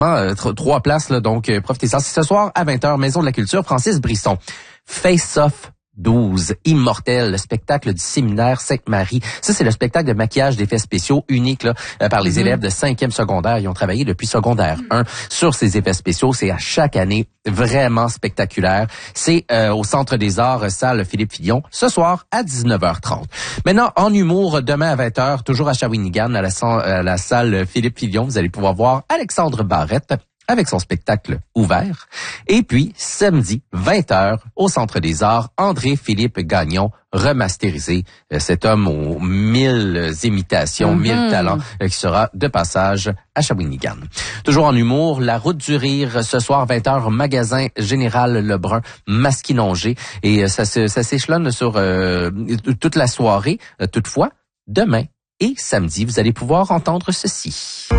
3 places, là, donc profitez-en. C'est ce soir à 20h, Maison de la Culture, Francis Brisson. Face-Off 12, Immortel, le spectacle du séminaire Sainte-Marie. Ça, c'est le spectacle de maquillage d'effets spéciaux unique là, par les élèves de 5e secondaire. Ils ont travaillé depuis secondaire 1 sur ces effets spéciaux. C'est à chaque année vraiment spectaculaire. C'est au Centre des Arts, salle Philippe Fillon, ce soir à 19h30. Maintenant, en humour, demain à 20h, toujours à Shawinigan, à la salle Philippe Fillon, vous allez pouvoir voir Alexandre Barrette avec son spectacle Ouvert. Et puis, samedi, 20h, au Centre des Arts, André-Philippe Gagnon, remasterisé. Cet homme aux 1000 imitations, 1000 talents, qui sera de passage à Shawinigan. Toujours en humour, La Route du Rire, ce soir, 20h, magasin Général Lebrun, Masquinongé. Et ça s'échelonne sur toute la soirée. Toutefois, demain et samedi, vous allez pouvoir entendre ceci.